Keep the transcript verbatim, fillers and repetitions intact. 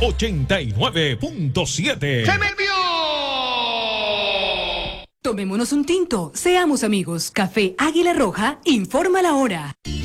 ochenta y nueve punto siete. ¡Se me envió! Tomémonos un tinto, seamos amigos. Café Águila Roja, informa la hora.